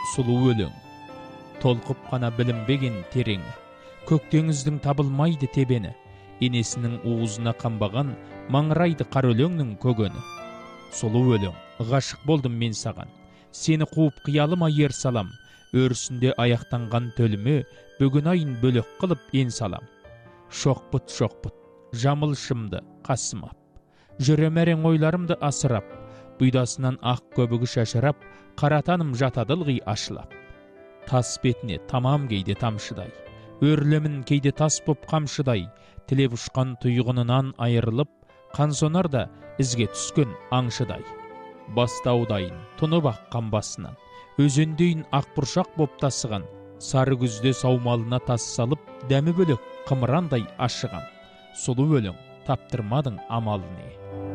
Сулуу өлең. Толқып қана білінбеген тереңі, көктеңіздің табылмайды тебені, енесінің уызына қамбаған маңырайды қар өлеңнің көгені. Сулуу өлең. Ғашық болдым мен саған, сені қуып қиялыма ер салам, өрісінде аяқтанған төліме бүгін айын бөлек қылып ен салам. Шоқпыт, жамылшымды қасымап, жүрем әрең ойларымды асырап, бұйдасынан ақ көбігі шашырап, қаратаным жатадылғи ашылап. Тас бетіне тамам кейде тамшыдай, өрлемін кейде тас боп қамшыдай, тілеп ұшқан тұйғынынан айырылып, қансонарда ізге түскен аңшыдай. Бастаудайын тұнып аққан басынан, өзендейін ақ бұршақ боп тасыған, сары күзде саумалына тас салып, дәмі бөлек қымырандай ашыған. Сұлу өлең, таптырмадың амал не.